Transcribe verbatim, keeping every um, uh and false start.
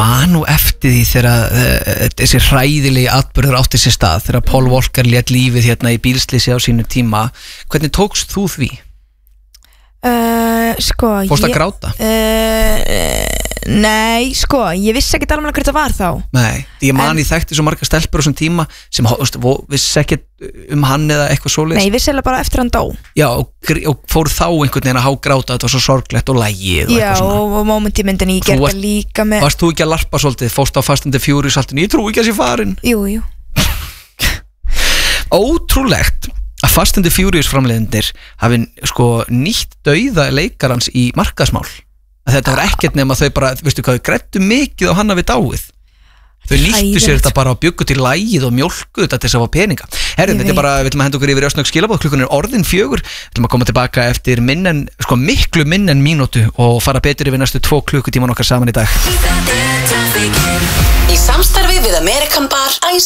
man nú eftir því þegar uh, þessi hræðilegi atburður átti sér stað þegar Paul Walker lét lífið hérna í bílslýsi á sínu tíma. Hvernig tókst þú því? Uh, sko Fórstu að gráta? Uh, nei, sko, ég vissi ekki alveg hvað þetta var þá. Nei, ég man En- ég þekkti svo marga stelpur á þessum tíma sem veist, vissi ekki um hann eða eitthvað svoleiðis. Nei, ég vissi alveg bara eftir hann dó. Já, og, gr- og fór þá einhvern veginn að hágráta, þetta var svo sorglegt og lægið og Já, eitthvað svona. og, og moment í myndinni, ég Þú gerði varst- það líka með. Varst þú ekki að larpa svolítið, fórst á Fast and the Furious alltaf, ég trú ekki að sé farin. Jú, jú. Ótrúlegt að Fast and the Furious framleiðendur hafi sko nýtt dauða leikarans í markaðsmál. Að þetta var ekkert nema þau bara, veistu hvað, þau græddu mikið á hann að við dáið. Þau nýttu sér þetta bara og bjuggu til lægið og mjólku þetta til þess að fá peninga. Herrin, þetta er bara, við ætlum að henda okkur yfir ösnögg skilabóð, klukkan er orðin fjögur, við ætlum að koma tilbaka eftir minn en, sko miklu minn en mínútu og fara betur yfir næstu tvo klukkutíman okkar saman í dag. Í samstarfi við American Bar Ice